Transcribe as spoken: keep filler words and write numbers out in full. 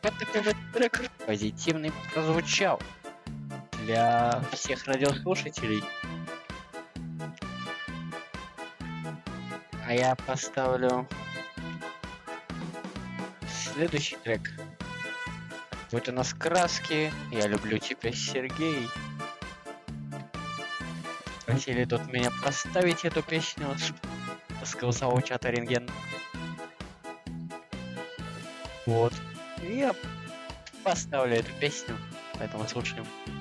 Вот такой вот трек позитивный прозвучал для всех радиослушателей. А я поставлю следующий трек. Вот у нас краски. Я люблю тебя, Сергей. Просили тут меня поставить эту песню с голосового чата Рентген. Вот. И я поставлю эту песню. Поэтому слушаем.